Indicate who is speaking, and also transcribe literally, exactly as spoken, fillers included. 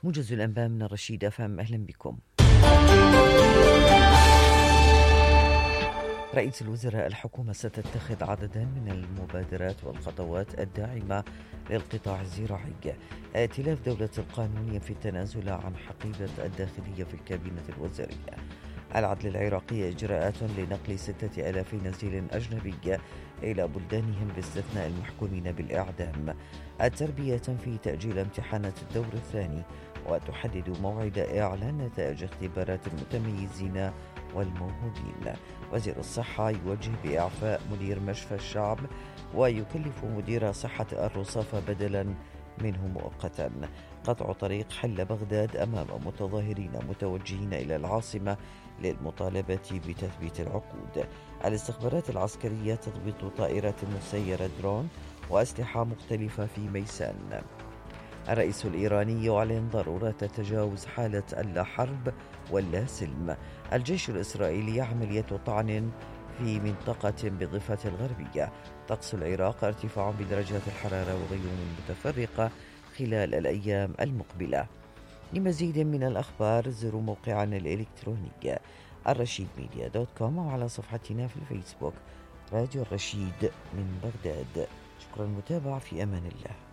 Speaker 1: موجز الأنباء من الرشيد أفهم، أهلا بكم. رئيس الوزراء الحكومة ستتخذ عددا من المبادرات والخطوات الداعمة للقطاع الزراعي. ائتلاف دولة القانون ينفي التنازل عن حقيبة الداخلية في الكابينة الوزارية. العدل العراقي إجراءات لنقل ستة آلاف نزيل أجنبي إلى بلدانهم باستثناء المحكومين بالإعدام. التربية تنفي تأجيل امتحانات الدور الثاني وتحدد موعد إعلان نتائج اختبارات المتميزين والموهوبين. وزير الصحة يوجه بإعفاء مدير مشفى الشعب ويكلف مدير صحة الرصافة بدلا منه مؤقتا. قطع طريق حل بغداد أمام متظاهرين متوجهين إلى العاصمة للمطالبة بتثبيت العقود. الاستخبارات العسكرية تضبط طائرات مسيرة درون وأسلحة مختلفة في ميسان. الرئيس الإيراني يعلن ضرورة تجاوز حالة اللا حرب واللا سلم. الجيش الإسرائيلي عملية طعن في منطقة بالضفة الغربية. طقس العراق ارتفاع بدرجات الحرارة وغيوم متفرقة خلال الأيام المقبلة. لمزيد من الأخبار زوروا موقعنا الإلكتروني الرشيد ميديا دوت كوم وعلى صفحتنا في الفيسبوك راديو الرشيد من بغداد. شكرا للمتابعة، في أمان الله.